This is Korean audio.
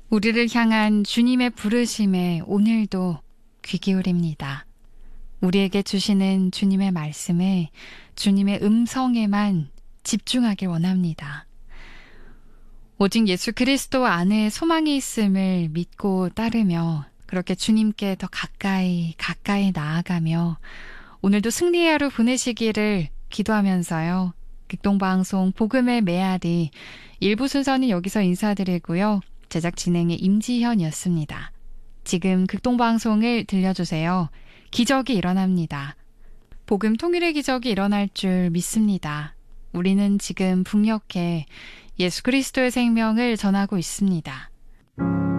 우리를 향한 주님의 부르심에 오늘도 귀 기울입니다. 우리에게 주시는 주님의 말씀에, 주님의 음성에만 집중하길 원합니다. 오직 예수 그리스도 안에 소망이 있음을 믿고 따르며 그렇게 주님께 더 가까이 나아가며 오늘도 승리의 하루 보내시기를 기도하면서요. 극동방송 복음의 메아리 1부 순서는 여기서 인사드리고요. 제작 진행의 임지현이었습니다. 지금 극동방송을 들려주세요. 기적이 일어납니다. 복음 통일의 기적이 일어날 줄 믿습니다. 우리는 지금 북녘에 예수 그리스도의 생명을 전하고 있습니다.